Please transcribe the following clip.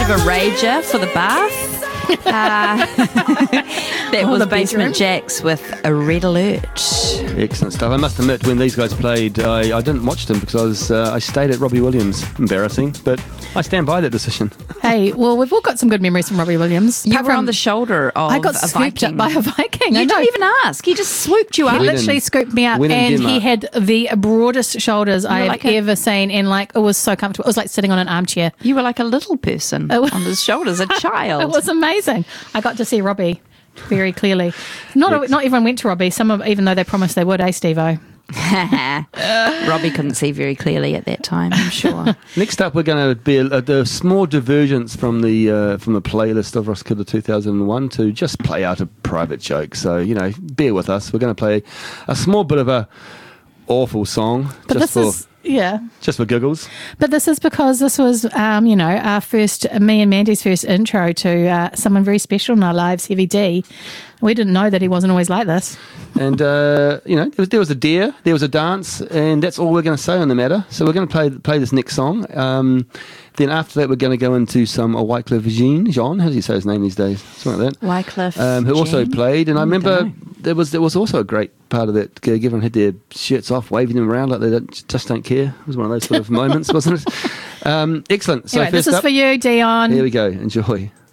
of a rager for the bath. That was Basement Jaxx with A Red Alert. Excellent stuff. I must admit, when these guys played, I didn't watch them because I stayed at Robbie Williams. Embarrassing, but I stand by that decision. Hey, well, we've all got some good memories from Robbie Williams. You were on the shoulder of I got a scooped Viking. up by a Viking. You didn't even ask. He just swooped you He up. literally scooped me up, when in and he Denmark. had the broadest shoulders I have ever seen, and it was so comfortable. It was like sitting on an armchair. You were like a little person on his shoulders, a child. It was amazing. I got to see Robbie very clearly. Not everyone went to Robbie. Even though they promised they would, Steve-O? Robbie couldn't see very clearly at that time, I'm sure. Next up, we're going to be a small divergence from the playlist of Roskilde 2001 to just play out a private joke. So, bear with us. We're going to play a small bit of a awful song. But just for giggles. But this is because this was, our first, me and Mandy's first intro to someone very special in our lives, Heavy D. We didn't know that he wasn't always like this. And, there was a dare, there was a dance, and that's all we're going to say on the matter. So we're going to play this next song. Then after that, we're going to go into some Wycliffe Jean, how do you say his name these days? Something like that. Wycliffe who also Jean? played. And I remember there was also a great part of that gig. Everyone had their shirts off, waving them around like they just don't care. It was one of those sort of moments, wasn't it? Excellent. So Anyway, first this is up, for you, Dion. here we go. Enjoy.